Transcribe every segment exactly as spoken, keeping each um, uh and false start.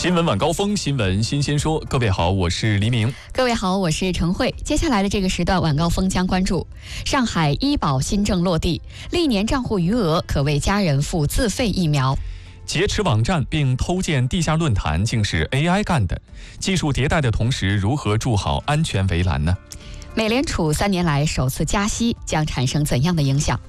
新闻晚高峰，新闻新鲜说。各位好，我是黎明。 各位好，我是陈慧。接下来的这个时段，晚高峰将关注上海医保新政落地，历年账户余额可为家人付自费疫苗。 劫持网站并偷建地下论坛，竟是 A I 干的。技术迭代的同时，如何筑好安全围栏呢？ 美联储三年来首次加息，将产生怎样的影响？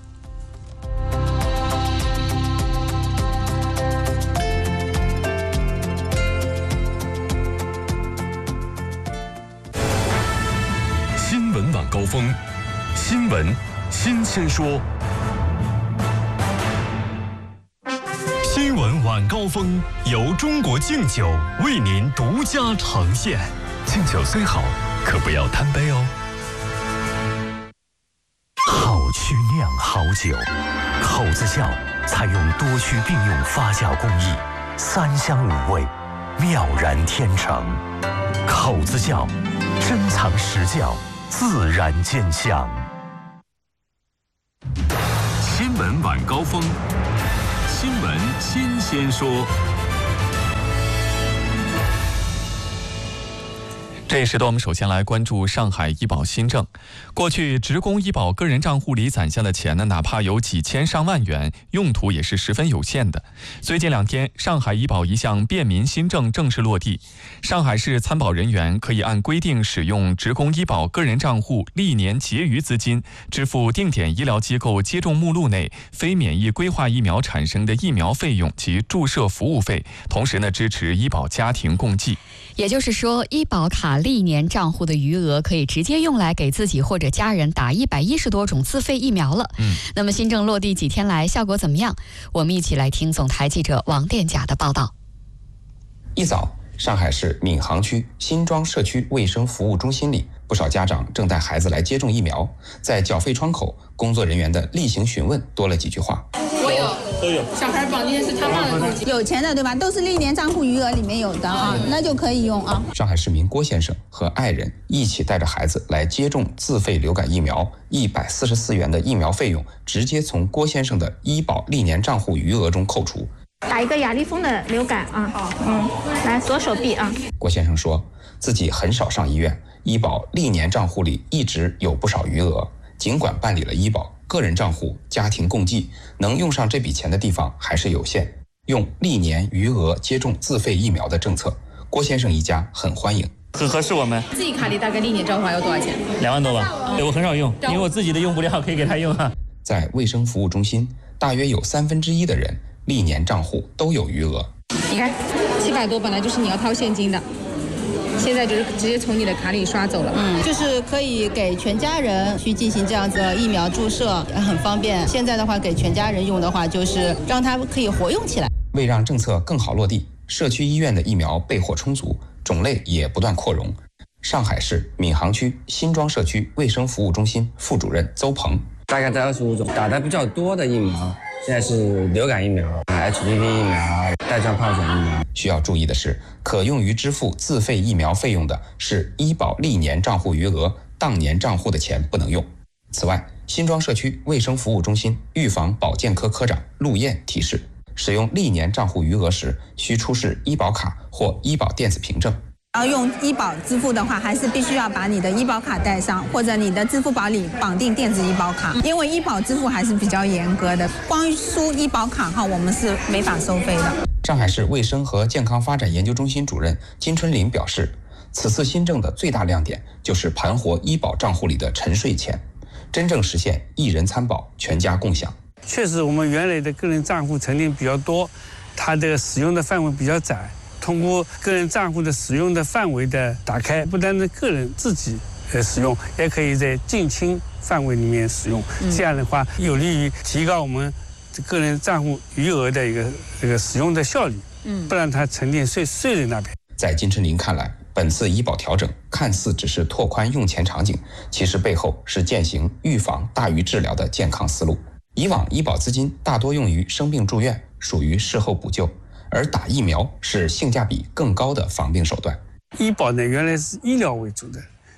新闻晚高峰，新闻新鲜说。新闻晚高峰由中国敬酒为您独家呈现。敬酒虽好，可不要贪杯哦。好区酿好酒，口子窖采用多区并用发酵工艺，三香五味，妙然天成。口子窖珍藏实窖，自然见香。新闻晚高峰，新闻新鲜说。 这一时段我们首先来关注上海医保新政。过去职工医保个人账户里攒下的钱呢，哪怕有几千上万元，用途也是十分有限的。最近两天，上海医保一项便民新政正式落地，上海市参保人员可以按规定使用职工医保个人账户历年结余资金，支付定点医疗机构接种目录内非免疫规划疫苗产生的疫苗费用及注射服务费，同时呢，支持医保家庭共济。 也就是说，医保卡历年账户的余额可以直接用来给自己或者家人打一百一十多种自费疫苗了。嗯，那么新政落地几天来，效果怎么样？我们一起来听总台记者王殿甲的报道。 一早，上海市闵行区新庄社区卫生服务中心里，不少家长正带孩子来接种疫苗。在缴费窗口，工作人员的例行询问多了几句话。 我有，都有。小孩绑定是他妈的户籍， 有钱的对吧？都是历年账户余额里面有的啊，那就可以用啊。 上海市民郭先生和爱人一起带着孩子来接种自费流感疫苗，一百四十四元的疫苗费用直接从郭先生的医保历年账户余额中扣除。 打一个雅丽峰的流感啊，嗯，来左手臂啊。 郭先生说自己很少上医院，医保历年账户里一直有不少余额，尽管办理了医保个人账户家庭共济，能用上这笔钱的地方还是有限。用历年余额接种自费疫苗的政策，郭先生一家很欢迎， 很合适我们。 自己卡里大概历年账户还有多少钱？ 两万多吧。对，我很少用，因为我自己的用不了，可以给他用啊。 在卫生服务中心，大约有三分之一的人历年账户都有余额。 你看，七百多本来就是你要掏现金的，现在就是直接从你的卡里刷走了。 嗯，就是可以给全家人去进行这样子疫苗注射，很方便。现在的话，给全家人用的话，就是让它可以活用起来。 为让政策更好落地，社区医院的疫苗备货充足，种类也不断扩容。上海市闵行区新庄社区卫生服务中心副主任邹鹏， 大概在二十五种，打的比较多的疫苗现在是流感疫苗、H P V 疫苗、带状疱疹疫苗。 需要注意的是，可用于支付自费疫苗费用的是医保历年账户余额，当年账户的钱不能用。此外，新庄社区卫生服务中心预防保健科科长陆燕提示，使用历年账户余额时，需出示医保卡或医保电子凭证。 要用医保支付的话，还是必须要把你的医保卡带上，或者你的支付宝里绑定电子医保卡，因为医保支付还是比较严格的，光输医保卡号我们是没法收费的。 上海市卫生和健康发展研究中心主任金春林表示，此次新政的最大亮点就是盘活医保账户里的沉睡钱，真正实现一人参保、全家共享。 确实，我们原来的个人账户沉淀比较多，它的使用的范围比较窄。通过个人账户的使用的范围的打开，不单是个人自己呃使用，也可以在近亲范围里面使用。这样的话，有利于提高我们个人账户余额的一个这个使用的效率，嗯，不让它沉淀睡睡在那边。 在金春林看来，本次医保调整看似只是拓宽用钱场景，其实背后是践行预防大于治疗的健康思路。以往医保资金大多用于生病住院，属于事后补救。而打疫苗是性价比更高的防病手段。 医保呢，原来是医疗为主的，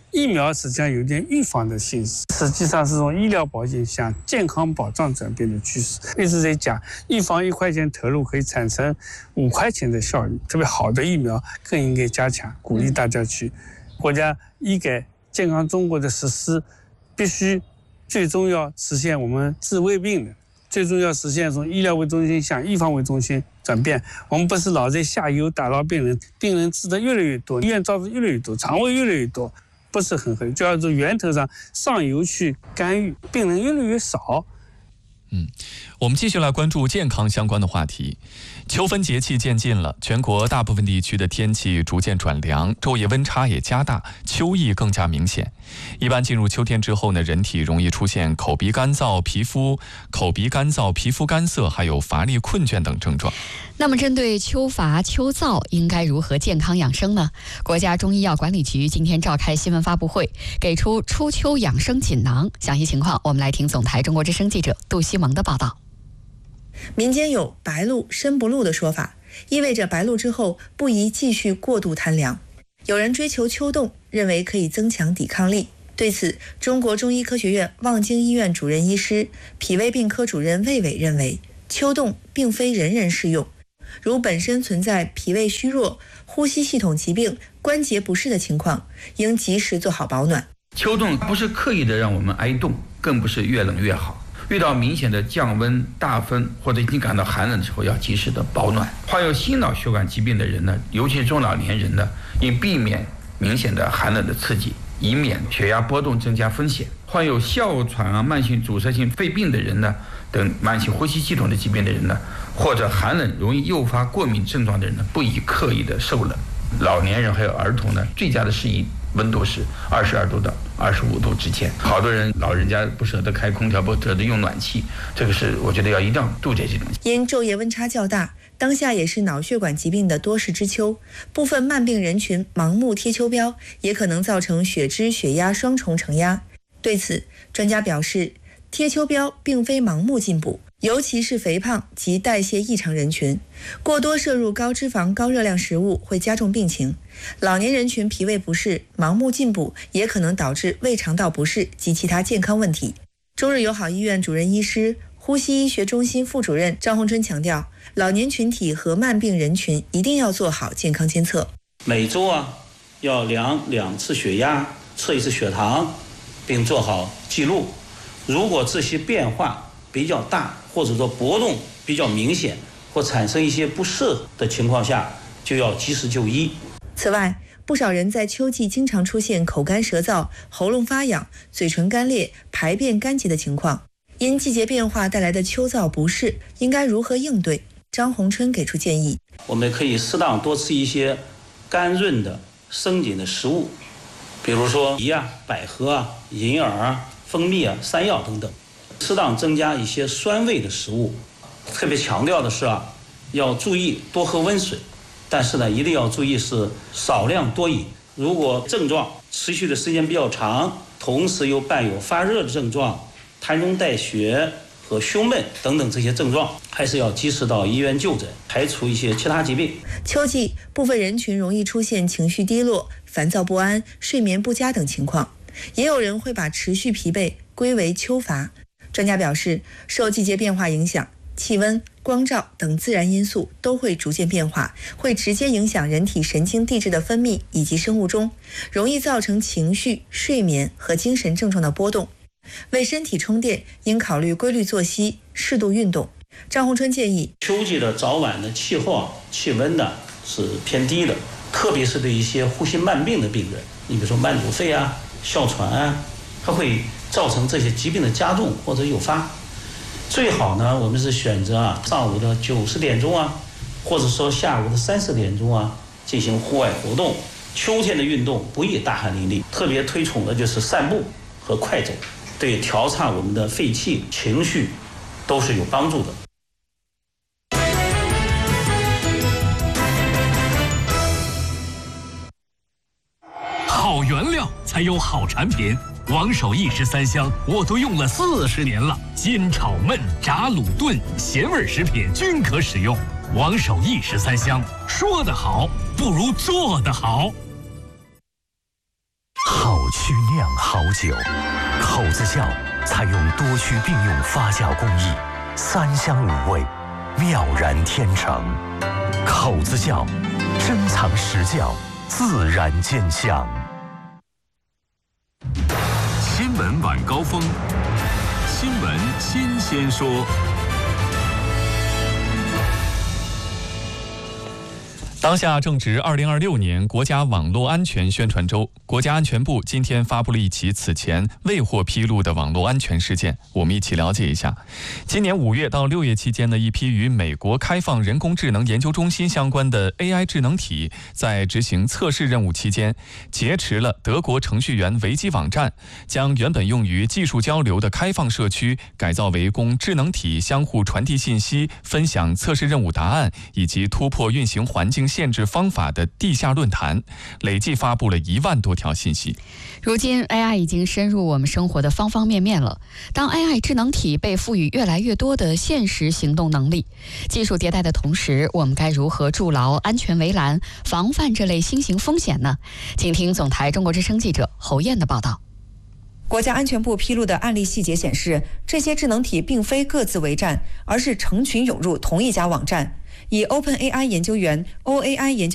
疫苗实际上有点预防的性质，实际上是从医疗保健向健康保障转变的趋势。一直在讲预防一块钱投入可以产生五块钱的效益，特别好的疫苗更应该加强，鼓励大家去。国家医改健康中国的实施，必须最终要实现我们治未病的，最终要实现从医疗为中心向预防为中心转变。我们不是老在下游打扰病人，病人治得越来越多，医院招的越来越多，肠胃越来越多，不是很合理，就要从源头上上游去干预，病人越来越少。 嗯，我们继续来关注健康相关的话题。秋分节气渐近了，全国大部分地区的天气逐渐转凉，昼夜温差也加大，秋意更加明显。一般进入秋天之后呢，人体容易出现口鼻干燥、皮肤口鼻干燥、皮肤干涩，还有乏力、困倦等症状。 那么，针对秋乏秋燥，应该如何健康养生呢？国家中医药管理局今天召开新闻发布会，给出初秋养生锦囊。详细情况，我们来听总台中国之声记者杜西蒙的报道。 民间有白露身不露的说法，意味着白露之后不宜继续过度贪凉。有人追求秋冻，认为可以增强抵抗力。对此，中国中医科学院望京医院主任医师、脾胃病科主任魏伟认为，秋冻并非人人适用。如本身存在脾胃虚弱、呼吸系统疾病、关节不适的情况，应及时做好保暖。 秋冻不是刻意的让我们挨冻，更不是越冷越好。遇到明显的降温、大风或者已经感到寒冷的时候，要及时的保暖。患有心脑血管疾病的人呢，尤其是中老年人呢，应避免明显的寒冷的刺激，以免血压波动增加风险。患有哮喘啊、慢性阻塞性肺病的人呢，等慢性呼吸系统的疾病的人呢，或者寒冷容易诱发过敏症状的人呢，不宜刻意的受冷。老年人还有儿童呢，最佳的适宜温度是二十二度到二十五度之间。好多人老人家不舍得开空调，不舍得用暖气，这个是我觉得要一定要杜绝这种。 因昼夜温差较大，当下也是脑血管疾病的多事之秋，部分慢病人群盲目贴秋膘，也可能造成血脂、血压双重承压。对此，专家表示，贴秋膘并非盲目进补，尤其是肥胖及代谢异常人群，过多摄入高脂肪、高热量食物会加重病情。老年人群脾胃不适，盲目进补也可能导致胃肠道不适及其他健康问题。中日友好医院主任医师、呼吸医学中心副主任张洪春强调，老年群体和慢病人群一定要做好健康监测， 每周啊要量两次血压，测一次血糖，并做好记录。如果这些变化比较大，或者说波动比较明显，或产生一些不适的情况下，就要及时就医。 此外，不少人在秋季经常出现口干舌燥、喉咙发痒、嘴唇干裂、排便干结的情况。因季节变化带来的秋燥不适，应该如何应对？张洪春给出建议： 我们可以适当多吃一些甘润的、生津的食物，比如说梨啊、百合啊、银耳啊、蜂蜜啊、山药等等。适当增加一些酸味的食物。特别强调的是啊，要注意多喝温水，但是呢，一定要注意是少量多饮。如果症状持续的时间比较长，同时又伴有发热的症状、痰中带血和胸闷等等这些症状，还是要及时到医院就诊，排除一些其他疾病。 秋季部分人群容易出现情绪低落、烦躁不安、睡眠不佳等情况，也有人会把持续疲惫归为秋乏。专家表示，受季节变化影响，气温、光照等自然因素都会逐渐变化，会直接影响人体神经递质的分泌以及生物钟，容易造成情绪、睡眠和精神症状的波动。为身体充电，应考虑规律作息、适度运动。张洪春建议， 秋季的早晚的气候啊、气温呢是偏低的，特别是对一些呼吸慢病的病人，你比如说慢阻肺啊、哮喘啊，它会造成这些疾病的加重或者诱发。最好呢，我们是选择啊上午的九十点钟啊，或者说下午的三四点钟啊进行户外活动。秋天的运动不宜大汗淋漓，特别推崇的就是散步和快走，对调畅我们的肺气、情绪都是有帮助的。 好原料才有好产品。王守义十三香我都用了四十年了，煎炒焖炸卤炖咸味食品均可使用。王守义十三香，说得好不如做得好。好曲酿好酒，口子窖采用多区并用发酵工艺，三香五味，妙然天成。口子窖，珍藏实窖，自然见香。 新闻晚高峰，新闻新鲜说。 当下正值二零二六年国家网络安全宣传周，国家安全部今天发布了一起此前未获披露的网络安全事件，我们一起了解一下。今年五月到六月期间的一批与美国开放人工智能研究中心相关的 A I 智能体，在执行测试任务期间，劫持了德国程序员维基网站，将原本用于技术交流的开放社区改造为供智能体相互传递信息、分享测试任务答案以及突破运行环境限制方法的地下论坛，累计发布了一万多条信息。 如今 A I 已经深入我们生活的方方面面了。当 A I 智能体被赋予越来越多的现实行动能力，技术迭代的同时，我们该如何筑牢安全围栏，防范这类新型风险呢？请听总台中国之声记者侯燕的报道。 国家安全部披露的案例细节显示，这些智能体并非各自为战，而是成群涌入同一家网站。以 OpenAI 研究员 O A I 研究